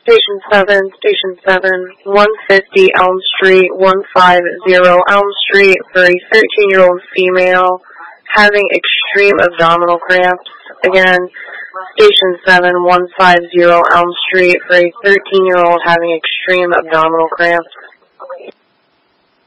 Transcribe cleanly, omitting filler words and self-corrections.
Station 7, 150 Elm Street, 150 Elm Street for a 13-year-old female having extreme abdominal cramps. Again, Station 7, 150 Elm Street for a 13-year-old having extreme abdominal cramps.